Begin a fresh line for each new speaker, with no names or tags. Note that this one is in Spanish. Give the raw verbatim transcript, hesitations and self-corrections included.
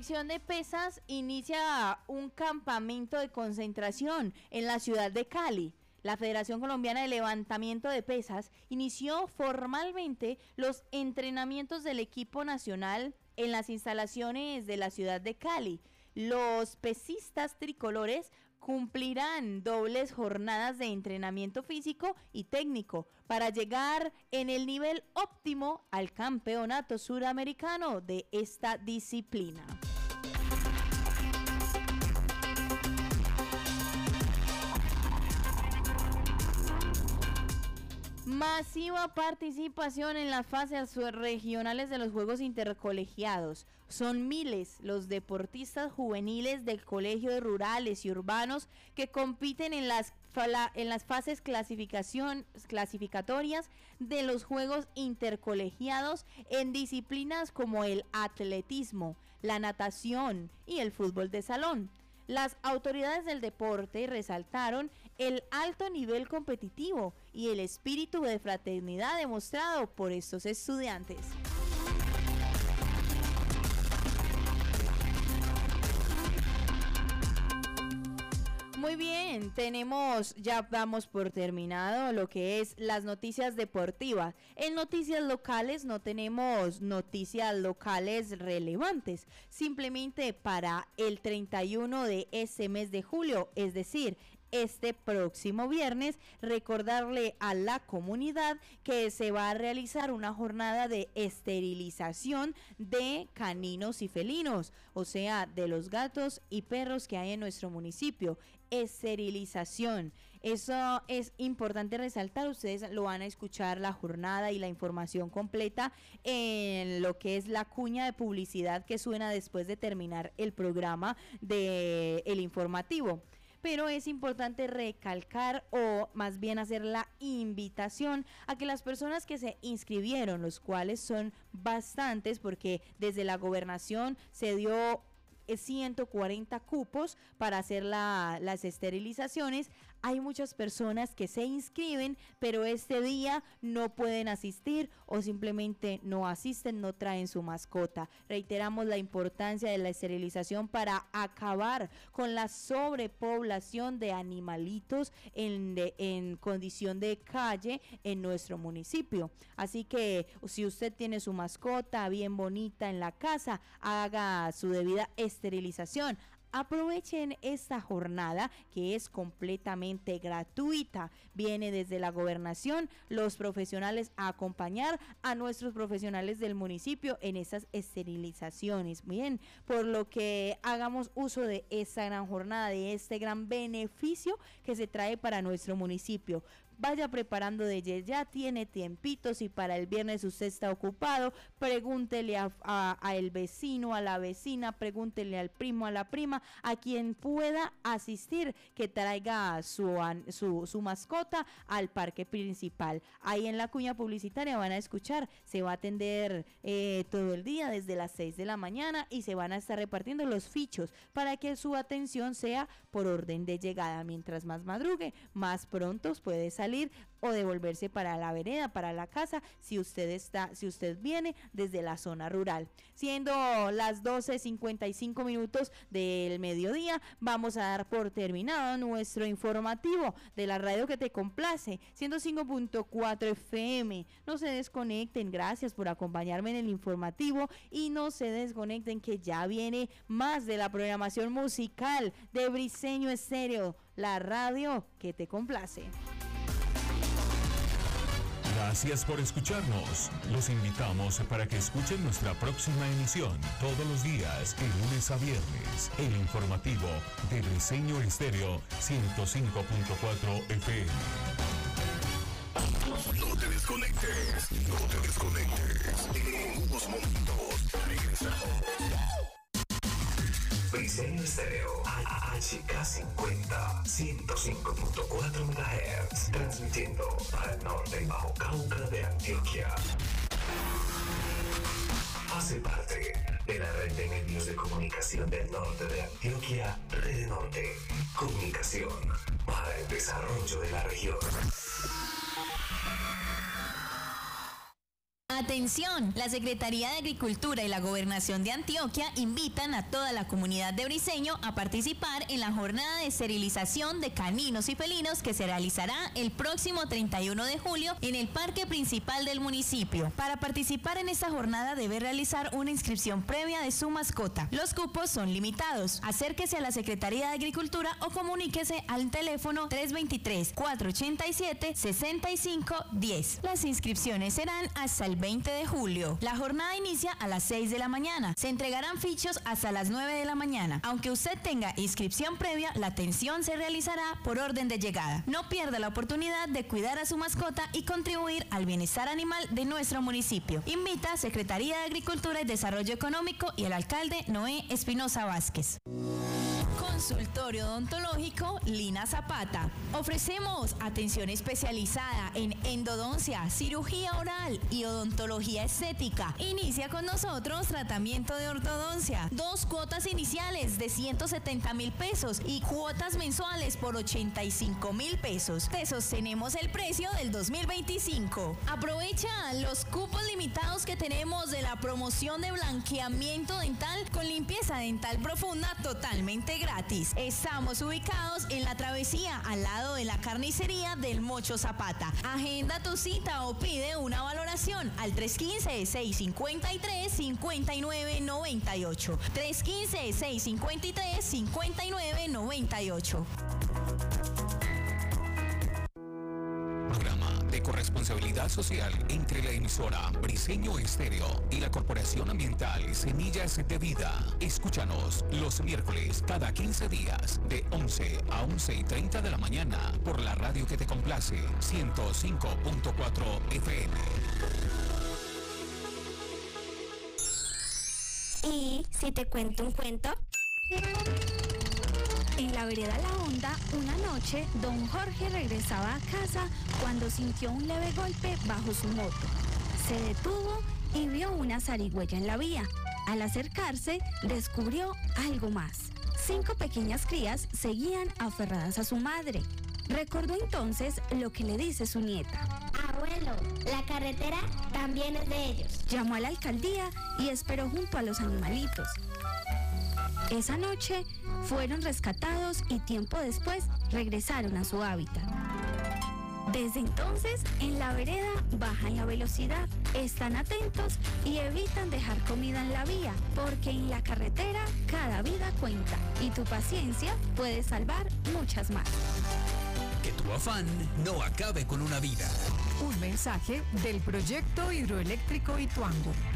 La selección de pesas inicia un campamento de concentración en la ciudad de Cali. La Federación Colombiana de Levantamiento de Pesas inició formalmente los entrenamientos del equipo nacional en las instalaciones de la ciudad de Cali. Los pesistas tricolores cumplirán dobles jornadas de entrenamiento físico y técnico para llegar en el nivel óptimo al campeonato suramericano de esta disciplina. Masiva participación en las fases regionales de los Juegos Intercolegiados. Son miles los deportistas juveniles del colegio de rurales y urbanos que compiten en las, en las fases clasificación, clasificatorias de los Juegos Intercolegiados en disciplinas como el atletismo, la natación y el fútbol de salón. Las autoridades del deporte resaltaron el alto nivel competitivo y el espíritu de fraternidad demostrado por estos estudiantes. Muy bien, tenemos, ya damos por terminado lo que es las noticias deportivas. En noticias locales no tenemos noticias locales relevantes, simplemente para el treinta y uno de ese mes de julio, es decir, este próximo viernes, recordarle a la comunidad que se va a realizar una jornada de esterilización de caninos y felinos, o sea, de los gatos y perros que hay en nuestro municipio. Esterilización, eso es importante resaltar. Ustedes lo van a escuchar la jornada y la información completa en lo que es la cuña de publicidad que suena después de terminar el programa de el informativo. Pero es importante recalcar o más bien hacer la invitación a que las personas que se inscribieron, los cuales son bastantes porque desde la gobernación se dio ciento cuarenta cupos para hacer la, las esterilizaciones. Hay muchas personas que se inscriben, pero este día no pueden asistir o simplemente no asisten, no traen su mascota. Reiteramos la importancia de la esterilización para acabar con la sobrepoblación de animalitos en, de, en condición de calle en nuestro municipio. Así que si usted tiene su mascota bien bonita en la casa, haga su debida esterilización. Aprovechen esta jornada que es completamente gratuita. Viene desde la gobernación los profesionales a acompañar a nuestros profesionales del municipio en esas esterilizaciones. Bien, por lo que hagamos uso de esta gran jornada, de este gran beneficio que se trae para nuestro municipio. Vaya preparando desde ya, tiene tiempitos. Si para el viernes usted está ocupado, pregúntele a, a, a el vecino, a la vecina, pregúntele al primo, a la prima, a quien pueda asistir, que traiga su, su, su mascota al parque principal. Ahí en la cuña publicitaria van a escuchar, se va a atender eh, todo el día desde las seis de la mañana y se van a estar repartiendo los fichos para que su atención sea por orden de llegada. Mientras más madrugue, más pronto puede salir o devolverse para la vereda, para la casa, si usted está, si usted viene desde la zona rural. Siendo las doce cincuenta y cinco minutos del mediodía, vamos a dar por terminado nuestro informativo de la radio que te complace, ciento cinco punto cuatro F M. No se desconecten, gracias por acompañarme en el informativo y no se desconecten que ya viene más de la programación musical de Briseño Estéreo, la radio que te complace.
Gracias por escucharnos. Los invitamos para que escuchen nuestra próxima emisión todos los días, de lunes a viernes. El informativo de Briseño Estéreo ciento cinco punto cuatro F M.
No te desconectes, no te desconectes. En unos momentos regresamos. Briseño Estéreo H K cincuenta, ciento cinco punto cuatro megahertz, transmitiendo para el norte y Bajo Cauca de Antioquia. Hace parte de la red de medios de comunicación del norte de Antioquia, Red Norte, comunicación para el desarrollo de la región.
Atención, la Secretaría de Agricultura y la Gobernación de Antioquia invitan a toda la comunidad de Briceño a participar en la jornada de esterilización de caninos y felinos que se realizará el próximo treinta y uno de julio en el parque principal del municipio. Para participar en esta jornada debe realizar una inscripción previa de su mascota. Los cupos son limitados. Acérquese a la Secretaría de Agricultura o comuníquese al teléfono tres dos tres, cuatro ocho siete, seis cinco uno cero. Las inscripciones serán hasta el veinte de julio. La jornada inicia a las seis de la mañana. Se entregarán fichos hasta las nueve de la mañana. Aunque usted tenga inscripción previa, la atención se realizará por orden de llegada. No pierda la oportunidad de cuidar a su mascota y contribuir al bienestar animal de nuestro municipio. Invita Secretaría de Agricultura y Desarrollo Económico y el alcalde Noé Espinosa Vázquez. Consultorio odontológico Lina Zapata. Ofrecemos atención especializada en endodoncia, cirugía oral y odontología estética. Inicia con nosotros tratamiento de ortodoncia. Dos cuotas iniciales de ciento setenta mil pesos y cuotas mensuales por ochenta y cinco mil pesos. Te sostenemos el precio del dos mil veinticinco. Aprovecha los cupos limitados que tenemos de la promoción de blanqueamiento dental con limpieza dental profunda totalmente gratis. Estamos ubicados en la travesía al lado de la carnicería del Mocho Zapata. Agenda tu cita o pide una valoración al tres uno cinco, seis cinco tres, cinco nueve nueve ocho. tres uno cinco, seis cinco tres, cinco nueve nueve ocho.
Programa de corresponsabilidad social entre la emisora Briceño Estéreo y la Corporación Ambiental Semillas de Vida. Escúchanos los miércoles cada quince días de once a once y treinta de la mañana por la radio que te complace, ciento cinco punto cuatro F M.
¿Y si te cuento un cuento? En la vereda La Honda, una noche, don Jorge regresaba a casa cuando sintió un leve golpe bajo su moto. Se detuvo y vio una zarigüeya en la vía. Al acercarse, descubrió algo más. Cinco pequeñas crías seguían aferradas a su madre. Recordó entonces lo que le dice su nieta.
Abuelo, la carretera también es de ellos.
Llamó a la alcaldía y esperó junto a los animalitos. Esa noche fueron rescatados y tiempo después regresaron a su hábitat. Desde entonces, en la vereda bajan la velocidad, están atentos y evitan dejar comida en la vía, porque en la carretera cada vida cuenta y tu paciencia puede salvar muchas más.
Que tu afán no acabe con una vida.
Un mensaje del proyecto hidroeléctrico Ituango.